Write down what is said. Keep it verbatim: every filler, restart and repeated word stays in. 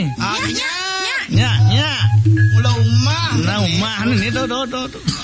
nih. Ah, nya. Nya, nya. Mula umah. Nah, umah nih, tuh, tuh, tuh.